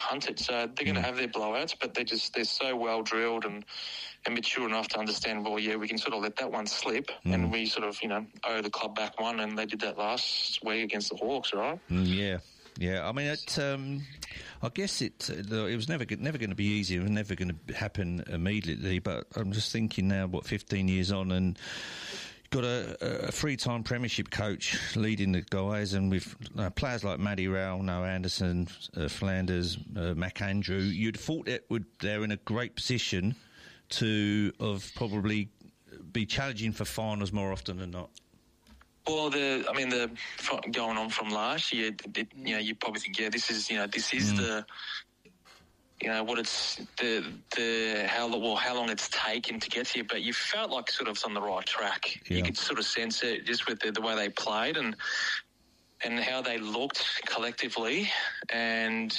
hunted. So they're going to have their blowouts, but they're so well drilled and mature enough to understand, well, yeah, we can sort of let that one slip and we sort of, owe the club back one, and they did that last week against the Hawks, right? Yeah. I mean, I guess it was never going to be easy. It was never going to happen immediately. But I'm just thinking now, 15 years on, and got a three-time premiership coach leading the guys, and with players like Matty Rowell, Noah Anderson, Flanders, McAndrew, you'd thought they're in a great position to probably be challenging for finals more often than not. Well, the going on from last year, you probably think, this is the, what it's the how long it's taken to get here, but you felt like sort of on the right track. Yeah. You could sort of sense it just with the way they played and how they looked collectively, and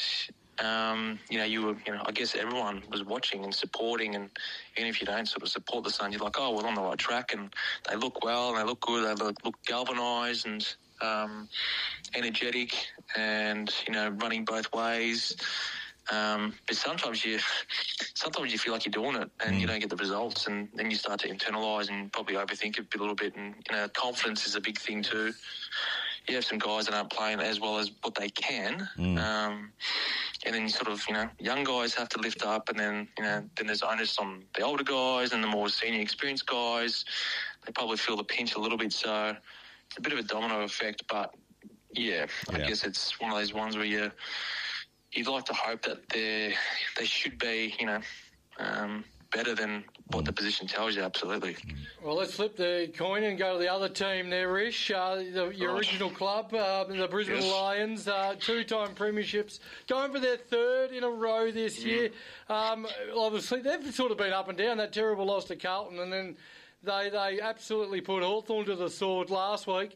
I guess everyone was watching and supporting, and even if you don't sort of support the Suns, you're like, oh, we're on the right track, and they look well, and they look good, they look galvanised and energetic, and running both ways. But sometimes you feel like you're doing it and you don't get the results, and then you start to internalise and probably overthink it a little bit. And confidence is a big thing too. You have some guys that aren't playing as well as what they can, and then you sort of young guys have to lift up, and then then there's onus on the older guys and the more senior experienced guys. They probably feel the pinch a little bit, so it's a bit of a domino effect. But I guess it's one of those ones where you'd like to hope that they should be, better than what the position tells you, absolutely. Well, let's flip the coin and go to the other team there, Ish. Your original club, the Brisbane Lions, two-time premierships, going for their third in a row this year. Obviously, they've sort of been up and down, that terrible loss to Carlton, and then they absolutely put Hawthorn to the sword last week.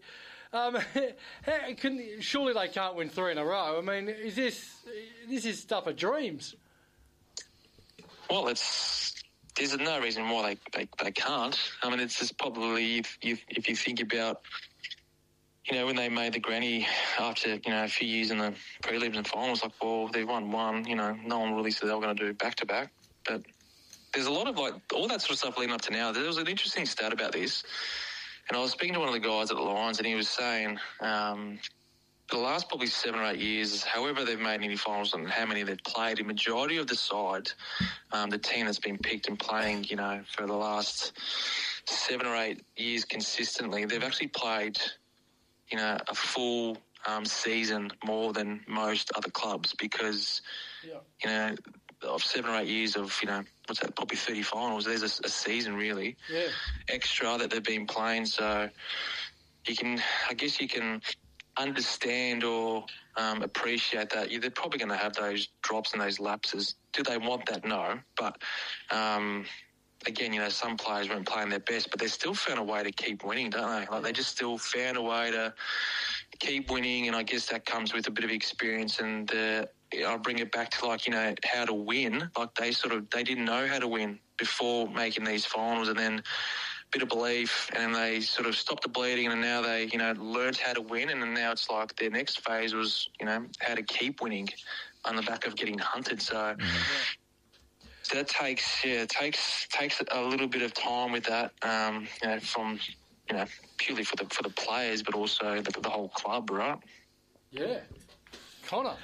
Surely they can't win three in a row. I mean, this is stuff of dreams. Well, there's no reason why they can't. I mean, it's just probably if you think about, when they made the granny after, a few years in the prelims and finals, like, well, they've won one, no one really said they were going to do back-to-back. But there's a lot of, all that sort of stuff leading up to now. There was an interesting stat about this. And I was speaking to one of the guys at the Lions, and he was saying the last probably 7 or 8 years, however they've made any finals and how many they've played, the majority of the side, the team that's been picked and playing, for the last 7 or 8 years consistently, they've actually played, a full season more than most other clubs because, of 7 or 8 years of, what's that, probably 30 finals, there's a season really extra that they've been playing. So you can understand or appreciate that they're probably going to have those drops and those lapses. Do they want that? No. But again, some players weren't playing their best, but they still found a way to keep winning, don't they? Like, they just still found a way to keep winning, and I guess that comes with a bit of experience. And I'll bring it back to how to win. Like, they didn't know how to win before making these finals, and then a bit of belief, and they sort of stopped the bleeding, and now they learned how to win, and then now it's like their next phase was how to keep winning on the back of getting hunted. So. So that takes a little bit of time with that, from purely for the players, but also the whole club, right? Yeah, Connor.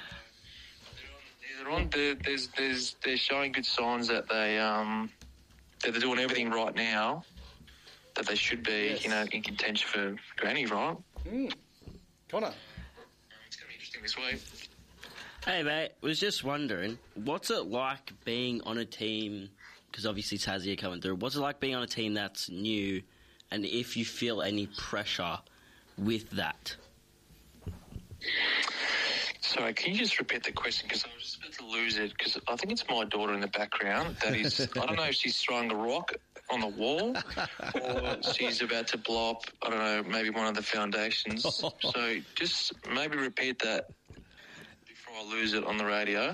They're showing good signs that that they're doing everything right now that they should be, in contention for granny, right? Connor. It's going to be interesting this week. Hey mate, was just wondering, what's it like being on a team, because obviously Tassie are coming through, what's it like being on a team that's new, and if you feel any pressure with that? Sorry, can you just repeat the question, because I was just about to lose it, because I think it's my daughter in the background that is, I don't know if she's throwing a rock on the wall or she's about to blow up, I don't know, maybe one of the foundations. So just maybe repeat that. I lose it on the radio.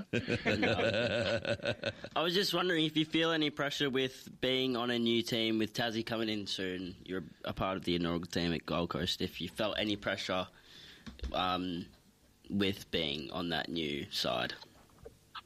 I was just wondering if you feel any pressure with being on a new team, with Tassie coming in soon. You're a part of the inaugural team at Gold Coast. If you felt any pressure with being on that new side.